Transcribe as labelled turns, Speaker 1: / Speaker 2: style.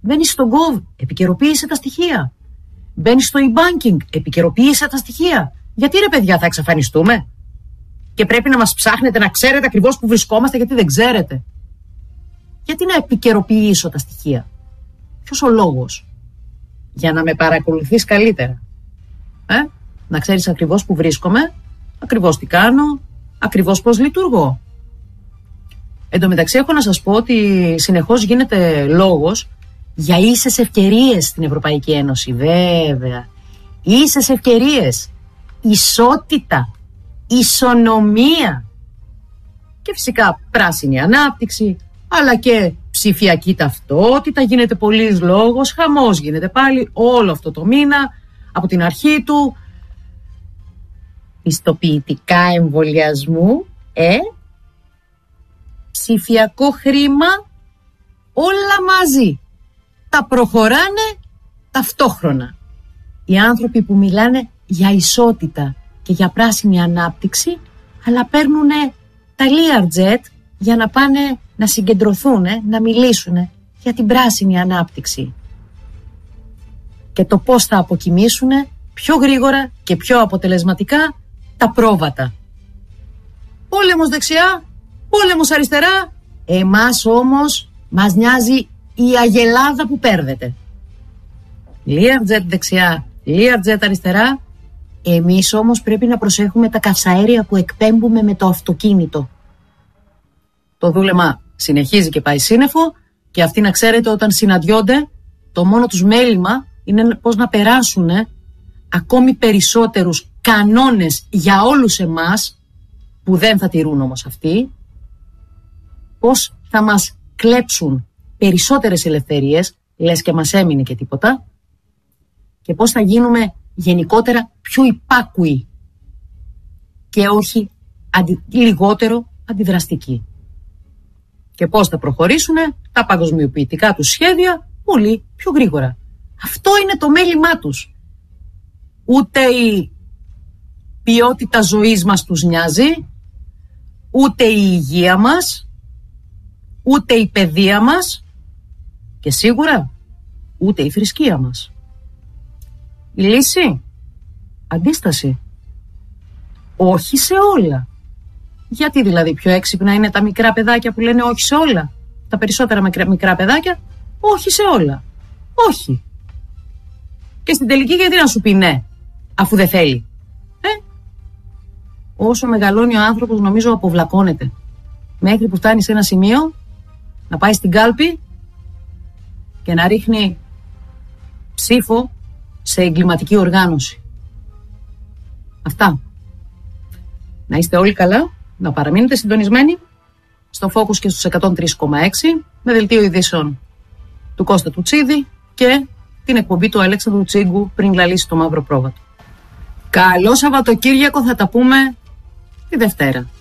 Speaker 1: Μπαίνεις στο Gov, επικαιροποίησε τα στοιχεία. Μπαίνεις στο e-banking, επικαιροποίησε τα στοιχεία. Γιατί ρε παιδιά θα εξαφανιστούμε? Και πρέπει να μας ψάχνετε να ξέρετε ακριβώς που βρισκόμαστε, γιατί δεν ξέρετε? Γιατί να επικαιροποιήσω τα στοιχεία? Ποιος ο λόγος? Για να με παρακολουθείς καλύτερα. Να ξέρεις ακριβώς που βρίσκομαι, ακριβώς τι κάνω, ακριβώς πώς λειτουργώ. Εν τω μεταξύ έχω να σας πω ότι συνεχώς γίνεται λόγος για ίσες ευκαιρίες στην Ευρωπαϊκή Ένωση. Βέβαια, ίσες ευκαιρίες, ισότητα, ισονομία και φυσικά πράσινη ανάπτυξη, αλλά και ψηφιακή ταυτότητα. Γίνεται πολλής λόγος, χαμός γίνεται πάλι όλο αυτό το μήνα από την αρχή του. Πιστοποιητικά εμβολιασμού, ψηφιακό χρήμα, όλα μαζί. Τα προχωράνε ταυτόχρονα. Οι άνθρωποι που μιλάνε για ισότητα και για πράσινη ανάπτυξη, αλλά παίρνουν τα Learjet για να πάνε να συγκεντρωθούν, να μιλήσουν για την πράσινη ανάπτυξη και το πώς θα αποκοιμήσουν πιο γρήγορα και πιο αποτελεσματικά τα πρόβατα. Πόλεμος δεξιά, πόλεμος αριστερά. Εμάς όμως μας νοιάζει η αγελάδα που παίρνετε. Learjet δεξιά, Learjet αριστερά. Εμείς όμως πρέπει να προσέχουμε τα καυσαέρια που εκπέμπουμε με το αυτοκίνητο. Το δούλεμα συνεχίζει και πάει σύννεφο και αυτοί, να ξέρετε, όταν συναντιόνται, το μόνο τους μέλημα είναι πώς να περάσουν ακόμη περισσότερους κανόνες για όλους εμάς, που δεν θα τηρούν όμως αυτοί, πώς θα μας κλέψουν περισσότερες ελευθερίες, λες και μας έμεινε και τίποτα, και πώς θα γίνουμε γενικότερα πιο υπάκουοι και όχι λιγότερο αντιδραστικοί. Και πώς θα προχωρήσουν τα παγκοσμιοποιητικά τους σχέδια πολύ πιο γρήγορα. Αυτό είναι το μέλημά τους. Ούτε η ποιότητα ζωής μας τους νοιάζει, ούτε η υγεία μας, ούτε η παιδεία μας και σίγουρα ούτε η θρησκεία μας. Η λύση? Αντίσταση. Όχι σε όλα. Γιατί δηλαδή πιο έξυπνα είναι τα μικρά παιδάκια που λένε όχι σε όλα? Τα περισσότερα μικρά παιδάκια, όχι σε όλα. Όχι. Και στην τελική γιατί να σου πει ναι, αφού δεν θέλει? Όσο μεγαλώνει ο άνθρωπος, νομίζω αποβλακώνεται. Μέχρι που φτάνει σε ένα σημείο να πάει στην κάλπη και να ρίχνει ψήφο σε εγκληματική οργάνωση. Αυτά. Να είστε όλοι καλά, να παραμείνετε συντονισμένοι στο Focus και στους 103,6 με δελτίο ειδήσεων του Κώστα Τουτσίδη και την εκπομπή του Αλέξανδρου Τσίγκου πριν λαλήσει το μαύρο πρόβατο. Καλό Σαββατοκύριακο, θα τα πούμε τη Δευτέρα.